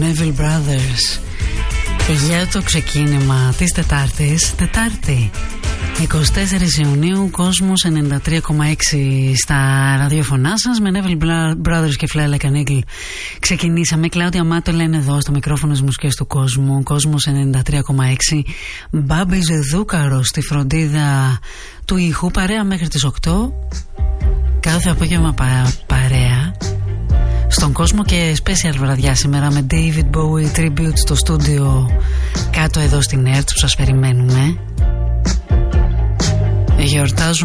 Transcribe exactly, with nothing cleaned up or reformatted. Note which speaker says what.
Speaker 1: Neville Brothers για το ξεκίνημα της Τετάρτης. Τετάρτη εικοστή τέταρτη Ιουνίου, Κόσμος ενενήντα τρία κόμμα έξι στα ραδιοφωνά σας. Με Neville Brothers και Fly Like an Eagle ξεκινήσαμε. Κλάουδια Μάτο λένε εδώ στο μικρόφωνο της μουσικής του κόσμου. Κόσμος ενενήντα τρία κόμμα έξι. Μπάμπη Ζεδούκαρο στη φροντίδα του ήχου. Παρέα μέχρι τις οκτώ. Κάθε απόγευμα πα, παρέα στον κόσμο και special βραδιά σήμερα με David Bowie Tribute στο στούντιο κάτω εδώ στην Ερτ που σας περιμένουμε. Γιορτάζουμε